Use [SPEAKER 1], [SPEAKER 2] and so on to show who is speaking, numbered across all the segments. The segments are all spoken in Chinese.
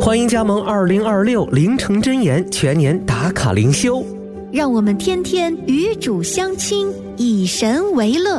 [SPEAKER 1] 欢迎加盟2026凌晨真言全年打卡灵修，
[SPEAKER 2] 让我们天天与主相亲，以神为乐。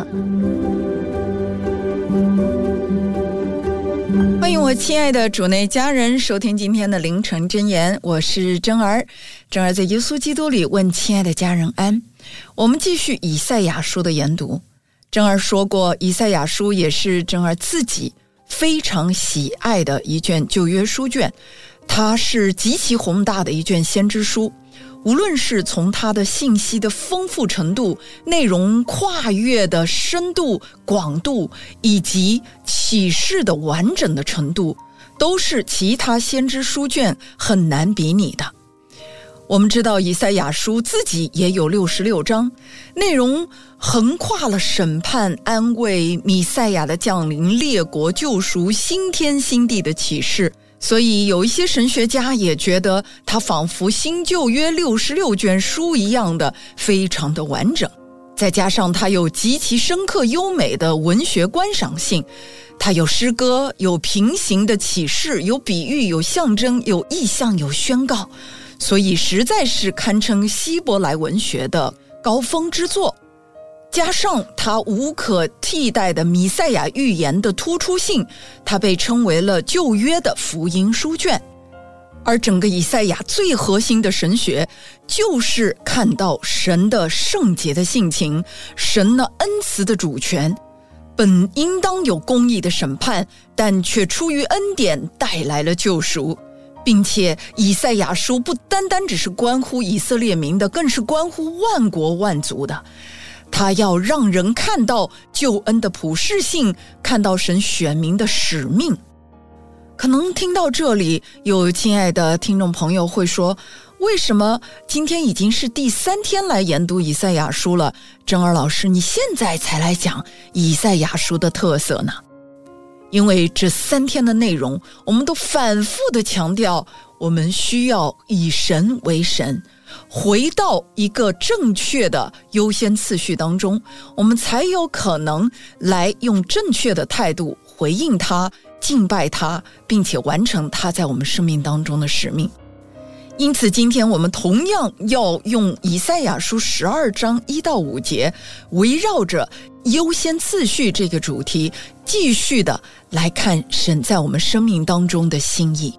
[SPEAKER 3] 欢迎我亲爱的主内家人收听今天的凌晨真言，我是珍儿。珍儿在耶稣基督里问亲爱的家人安。我们继续以赛亚书的研读。珍儿说过，以赛亚书也是珍儿自己非常喜爱的一卷旧约书卷，它是极其宏大的一卷先知书，无论是从它的信息的丰富程度、内容跨越的深度广度，以及启示的完整的程度，都是其他先知书卷很难比拟的。我们知道以赛亚书自己也有66章，内容横跨了审判、安慰、弥赛亚的降临、列国救赎、新天新地的启示，所以有一些神学家也觉得它仿佛新旧约66卷书一样的非常的完整，再加上它有极其深刻优美的文学观赏性，它有诗歌，有平行的启示，有比喻，有象征，有意象，有宣告，所以实在是堪称希伯来文学的高峰之作。加上它无可替代的弥赛亚预言的突出性，它被称为了旧约的福音书卷。而整个以赛亚最核心的神学，就是看到神的圣洁的性情，神的恩慈的主权，本应当有公义的审判，但却出于恩典带来了救赎。并且以赛亚书不单单只是关乎以色列民的，更是关乎万国万族的。他要让人看到救恩的普世性，看到神选民的使命。可能听到这里，有亲爱的听众朋友会说，为什么今天已经是第3天来研读以赛亚书了，珍儿老师你现在才来讲以赛亚书的特色呢？因为这3天的内容，我们都反复的强调，我们需要以神为神，回到一个正确的优先次序当中，我们才有可能来用正确的态度回应他，敬拜他，并且完成他在我们生命当中的使命。因此今天我们同样要用以赛亚书12章1到5节，围绕着优先次序这个主题，继续的来看神在我们生命当中的心意。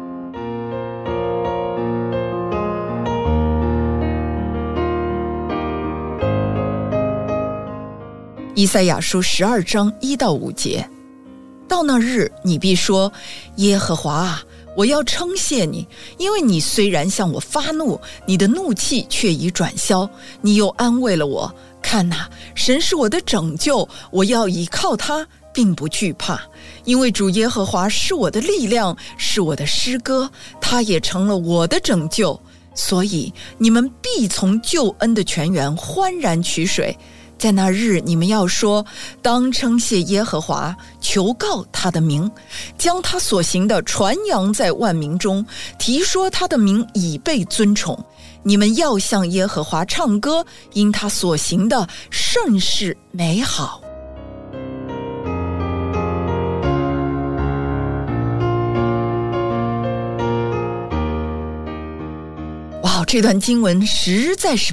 [SPEAKER 3] 以赛亚书12章1到5节，到那日，你必说，耶和华啊，我要称谢你，因为你虽然向我发怒，你的怒气却已转消，你又安慰了我。看哪，神是我的拯救，我要依靠他，并不惧怕，因为主耶和华是我的力量，是我的诗歌，他也成了我的拯救。所以你们必从救恩的泉源欢然取水。在那日，你们要说，当称谢耶和华，求告他的名，将他所行的传扬在万民中，提说他的名已被尊崇。你们要向耶和华唱歌，因他所行的甚是美好。哇，这段经文实在是